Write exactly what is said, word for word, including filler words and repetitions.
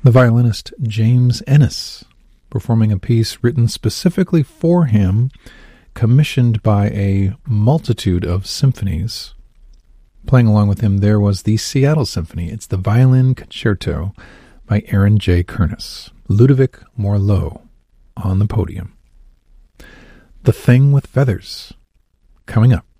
The violinist James Ennis, performing a piece written specifically for him, commissioned by a multitude of symphonies. Playing along with him there was the Seattle Symphony. It's the Violin Concerto by Aaron J. Kernis. Ludovic Morlot on the podium. The Thing with Feathers, coming up